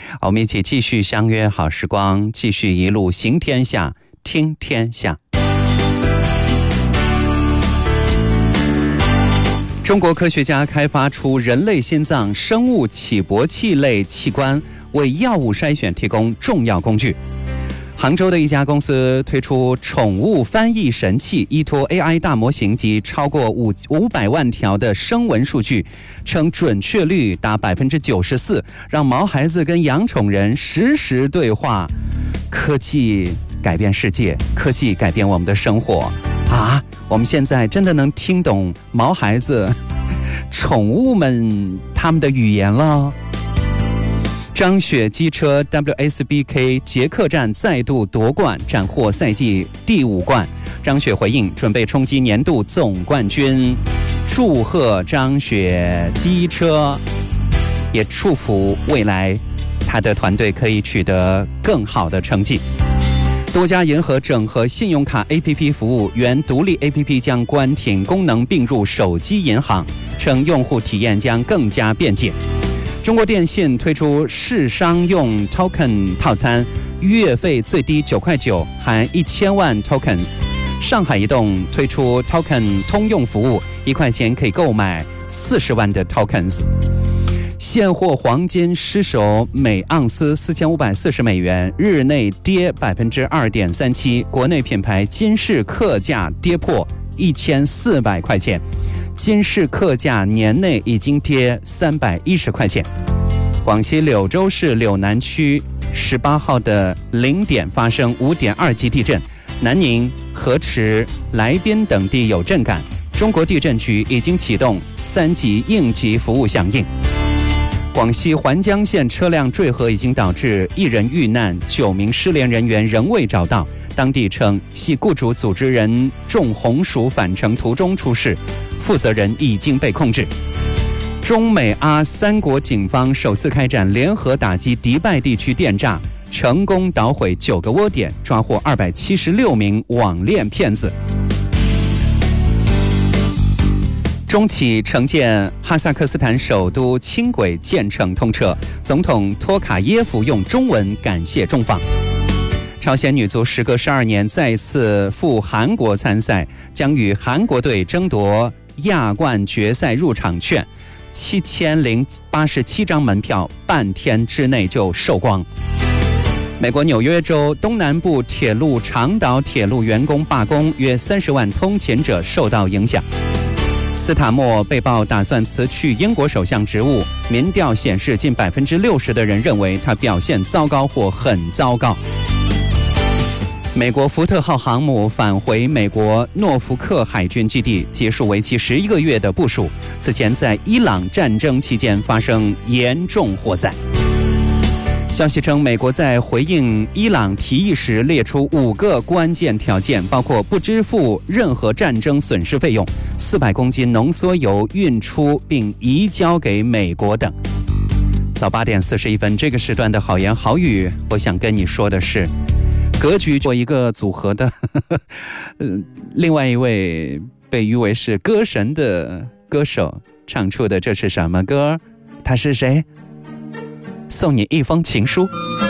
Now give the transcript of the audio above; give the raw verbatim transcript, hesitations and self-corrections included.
好，我们一起继续相约好时光，继续一路行天下，听天下。中国科学家开发出人类心脏生物起搏器类器官，为药物筛选提供重要工具。杭州的一家公司推出宠物翻译神器，依托 A I 大模型及超过五五百万条的声纹数据，称准确率达百分之九十四，让毛孩子跟养宠人实时对话。科技改变世界，科技改变我们的生活啊！我们现在真的能听懂毛孩子、宠物们他们的语言了。张雪机车 W S B K 捷克站再度夺冠，斩获赛季第五冠。张雪回应准备冲击年度总冠军，祝贺张雪机车，也祝福未来他的团队可以取得更好的成绩。多家银行整合信用卡 A P P 服务，原独立 A P P 将关停功能并入手机银行，称用户体验将更加便捷。中国电信推出市商用 token 套餐，月费最低九块九，含一千万 tokens。上海移动推出 token 通用服务，一块钱可以购买四十万的 tokens。现货黄金失守每盎司四千五百四十美元，日内跌百分之二点三七。国内品牌金饰克价跌破一千四百块钱，金饰克价年内已经跌三百一十块钱。广西柳州市柳南区十八号的零点发生五点二级地震，南宁、河池、来宾等地有震感。中国地震局已经启动三级应急服务响应。广西环江县车辆坠河已经导致一人遇难，九名失联人员仍未找到。当地称系雇主组织人种红薯返程途中出事，负责人已经被控制。中美阿三国警方首次开展联合打击迪拜地区电诈，成功捣毁九个窝点，抓获二百七十六名网恋骗子。中企承建哈萨克斯坦首都轻轨建成通车，总统托卡耶夫用中文感谢中方。朝鲜女足时隔十二年再次赴韩国参赛，将与韩国队争夺亚冠决赛入场券，七千零八十七张门票半天之内就售光。美国纽约州东南部铁路长岛铁路员工罢工，约三十万通勤者受到影响。斯塔默被曝打算辞去英国首相职务，民调显示近百分之六十的人认为他表现糟糕或很糟糕。美国福特号航母返回美国诺福克海军基地，结束为期十一个月的部署。此前在伊朗战争期间发生严重火灾。消息称，美国在回应伊朗提议时列出五个关键条件，包括不支付任何战争损失费用、四百公斤浓缩铀运出并移交给美国等。早八点四十一分，这个时段的好言好语，我想跟你说的是，格局做一个组合的，呵呵呃，另外一位被誉为是歌神的歌手唱出的这是什么歌？他是谁？送你一封情书。